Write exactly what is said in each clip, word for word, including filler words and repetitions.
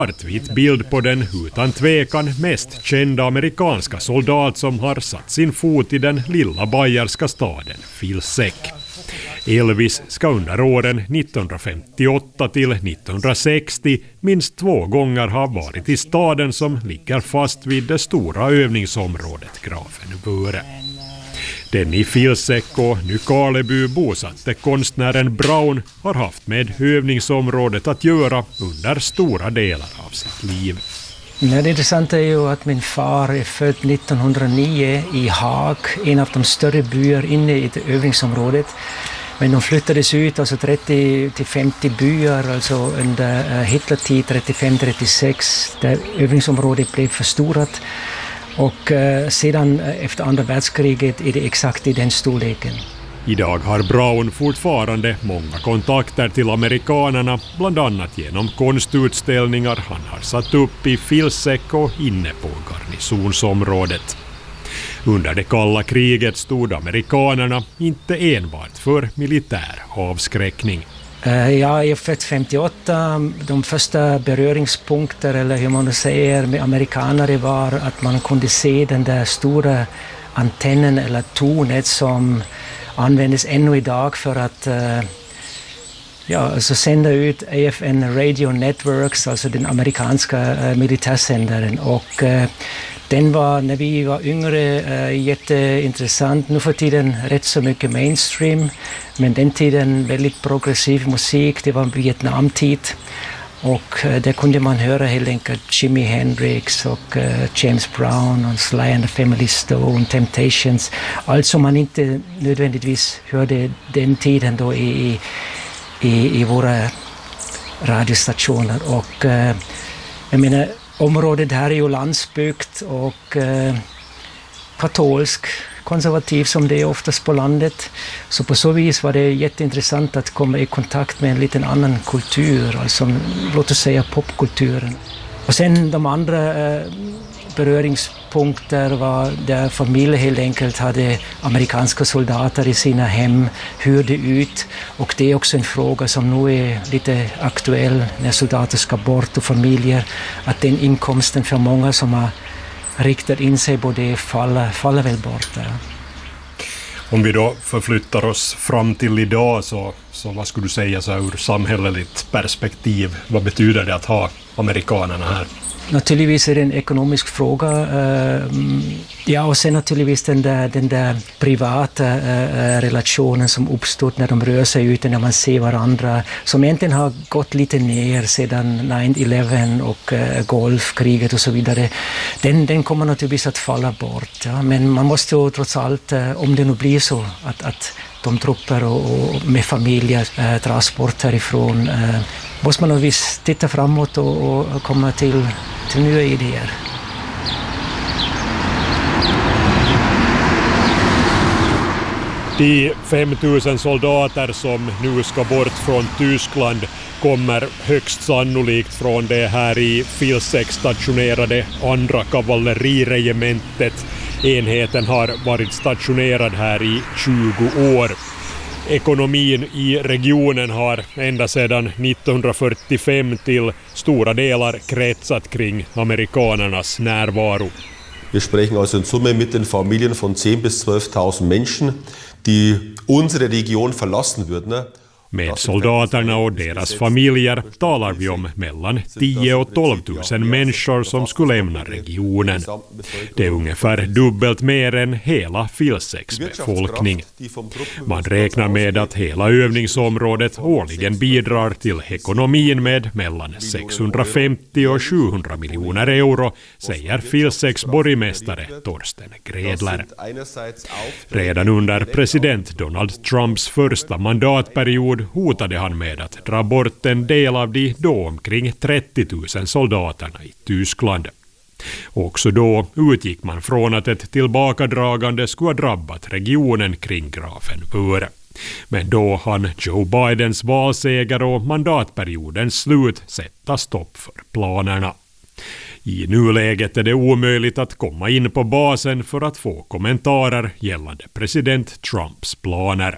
Svartvit bild på den utan tvekan mest kända amerikanska soldat som har satt sin fot i den lilla bayerska staden Vilseck. Elvis ska under åren nittonhundrafemtioåtta till nittonhundrasextio minst två gånger ha varit i staden som ligger fast vid det stora övningsområdet Grafenwöhre. Den i Vilseck och Nykarleby bosatte konstnären Braun har haft med övningsområdet att göra under stora delar av sitt liv. Ja, det intressanta är ju att min far är född nittonhundranio i Haag, en av de större byar inne i det övningsområdet. Men de flyttades ut, alltså trettio till femtio byar, alltså under Hitlertid trettiofem till trettiosex, där övningsområdet blev förstorat. Och eh, sedan efter andra världskriget är det exakt i den storleken. Idag har Braun fortfarande många kontakter till amerikanerna, bland annat genom konstutställningar han har satt upp i Vilseck och inne på garnisonsområdet. Under det kalla kriget stod amerikanerna inte enbart för militär avskräckning. Ja, jag är född femtioåtta. De första beröringspunkter, eller hur man säger, med amerikanare var att man kunde se den där stora antennen eller tornet som användes ännu idag för att ja, alltså sända ut A F N Radio Networks, alltså den amerikanska militärsändaren. Och den var, när vi var yngre, äh, jätteintressant. Nu för tiden rätt så mycket mainstream. Men den tiden väldigt progressiv musik. Det var Vietnamtid. Och äh, där kunde man höra helt enkelt Jimi Hendrix och äh, James Brown och Sly and the Family Stone, Temptations. Allt som man inte nödvändigtvis hörde den tiden då i, i, i våra radiostationer. Och äh, jag menar, området här är ju landsbygd och eh, katolsk, konservativ som det är oftast på landet. Så på så vis var det jätteintressant att komma i kontakt med en liten annan kultur, alltså låt oss säga popkulturen. Och sen de andra eh, beröringspunkter var där familjer helt enkelt hade amerikanska soldater i sina hem, hyrde ut. Och det är också en fråga som nu är lite aktuell när soldater ska bort och familjer. Att den inkomsten för många som har riktat in sig på det faller, faller väl bort där. Om vi då förflyttar oss fram till idag, så, så vad skulle du säga så ur samhälleligt perspektiv? Vad betyder det att ha amerikanerna här? Naturligtvis är det en ekonomisk fråga. Ja, och sen naturligtvis den där, den där privata relationen som uppstått när de rör sig ut och när man ser varandra, som egentligen har gått lite ner sedan nine eleven och Golfkriget och så vidare. Den, den kommer naturligtvis att falla bort. Ja. Men man måste ju trots allt, om det nu blir så att, att de trupper och, och med familjer äh, dras bort härifrån, äh, måste man naturligtvis titta framåt och, och komma till, till nya idéer. De fem tusen soldater som nu ska bort från Tyskland kommer högst sannolikt från det här i Vilseck stationerade andra kavalleriregementet. Enheten har varit stationerad här i tjugo år. Ekonomin i regionen har ända sedan nittonhundrafyrtiofem till stora delar kretsat kring amerikanernas närvaro. Wir sprechen also in Summe mit den Familien von zehn bis zwölftausend Menschen, die unsere Region verlassen würden. Med soldaterna och deras familjer talar vi om mellan tio och tolv tusen människor som skulle lämna regionen. Det är ungefär dubbelt mer än hela Vilsecks befolkning. Man räknar med att hela övningsområdet årligen bidrar till ekonomin med mellan sexhundrafemtio och sjuhundra miljoner euro, säger Vilsecks borgmästare Torsten Gredler. Redan under president Donald Trumps första mandatperiod hotade han med att dra bort en del av de då omkring trettio tusen soldaterna i Tyskland. Också då utgick man från att ett tillbakadragande skulle ha drabbat regionen kring Grafenwöhre. Men då hann Joe Bidens valseger och mandatperiodens slut sätta stopp för planerna. I nuläget är det omöjligt att komma in på basen för att få kommentarer gällande president Trumps planer.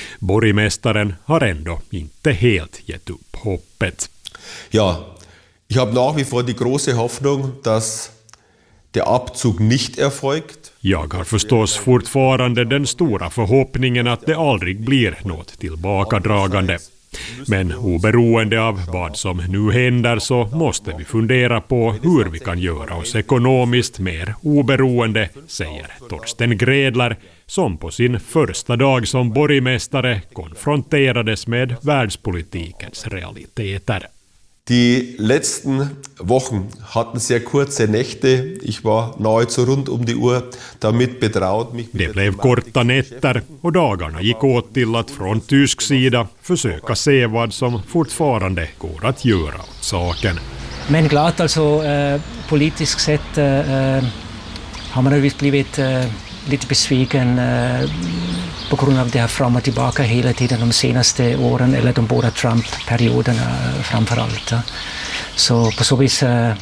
Borgmästaren har ändå inte helt gett upp hoppet. Ja, Ich habe nach wie vor die große Hoffnung, dass der Abzug nicht erfolgt. Jag har förstås fortfarande den stora förhoppningen att det aldrig blir något tillbakadragande. Men oberoende av vad som nu händer så måste vi fundera på hur vi kan göra oss ekonomiskt mer oberoende, säger Torsten Gredler, som på sin första dag som borgmästare konfronterades med världspolitikens realiteter. Die letzten Wochen hatten sehr kurze Nächte. Ich war nahezu rund um die Uhr damit betraut. Mich Det blev korta nätter och dagarna gick åt till att från tysk sida försöka se vad som fortfarande går att göra åt saken. Men klart alltså, eh, politiskt sett eh, har man naturligtvis blivit eh, lite besviken eh, på grund av det här fram och tillbaka hela tiden de senaste åren, eller de båda Trump-perioderna framförallt. Så på så vis eh,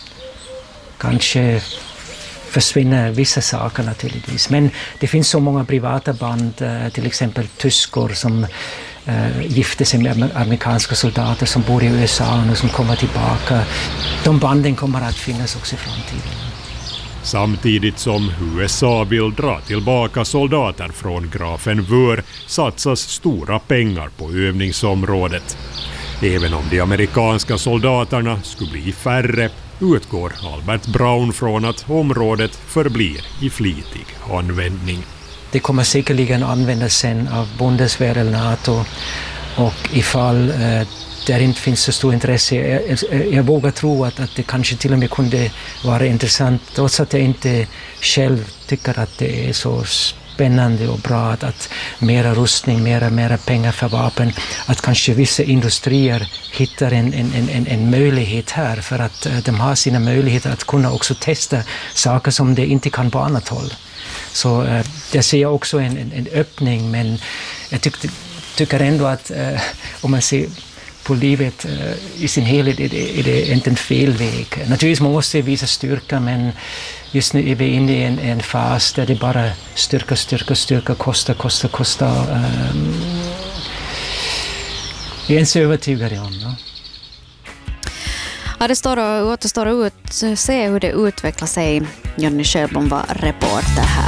kanske försvinner vissa saker naturligtvis. Men det finns så många privata band, eh, till exempel tyskor som eh, gifter sig med amerikanska soldater som bor i U S A och som kommer tillbaka. De banden kommer att finnas också i framtiden. Samtidigt som U S A vill dra tillbaka soldater från Grafenwöhr satsas stora pengar på övningsområdet. Även om de amerikanska soldaterna skulle bli färre utgår Albert Braun från att området förblir i flitig användning. Det kommer säkerligen användas sen av Bundeswehr eller NATO, och ifall eh, där inte finns så stor intresse. Jag, jag, jag vågar tro att, att det kanske till och med kunde vara intressant, trots att jag inte själv tycker att det är så spännande och bra att, att mera rustning, mera, mera pengar för vapen, att kanske vissa industrier hittar en, en, en, en möjlighet här, för att de har sina möjligheter att kunna också testa saker som de inte kan på annat håll. Så äh, där ser jag också en, en, en öppning, men jag tyck, tycker ändå att äh, om man ser på livet uh, i sin helhet är det, är det inte en fel väg. Naturligtvis man måste visa styrka, men just nu är vi inne i en, en fas där det bara styrka, styrka, styrka, kosta, kosta, kosta. Um, jag är inte så övertygad om. Ja. Ja, det står och återstår att se hur det utvecklar sig. Jonny Sjöblom var reporter här.